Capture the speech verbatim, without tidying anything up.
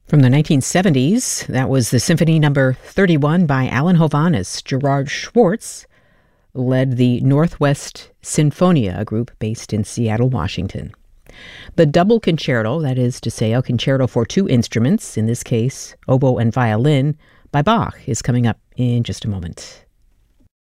From the nineteen seventies, that was the Symphony Number thirty-one by Alan Hovhaness. Gerard Schwartz led the Northwest Sinfonia, a group based in Seattle, Washington. The double concerto, that is to say, a concerto for two instruments, in this case, oboe and violin, by Bach, is coming up in just a moment.